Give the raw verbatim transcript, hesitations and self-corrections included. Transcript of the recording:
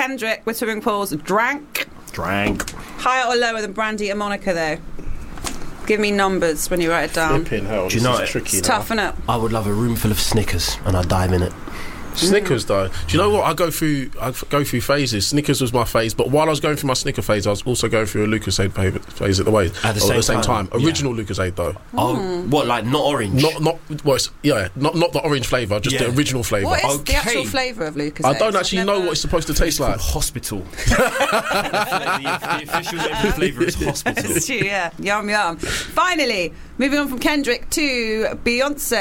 Kendrick with Swimming Pools. Drank. Drank. Higher or lower than Brandy and Monica, though? Give me numbers when you write it down. Flipping hell, Do you this know is it? tricky It's now. tough, innit? I would love a room full of Snickers and I'd dive in it. Snickers, though. Do you know what? I go through. I f- go through phases. Snickers was my phase, but while I was going through my Snicker phase, I was also going through a Lucasade pa- phase at the way At the or same the same time. time, yeah. Original Lucasade, though. Oh, what, like not orange? Not not well, it's, yeah, not not the orange flavour, just Yeah. the original flavour. What is Okay. the actual flavour of Lucas? I don't actually know what it's supposed to taste like. Hospital. the, the official name of the flavour is hospital. It's true, yeah. Yum, yum. Finally, moving on from Kendrick to Beyonce.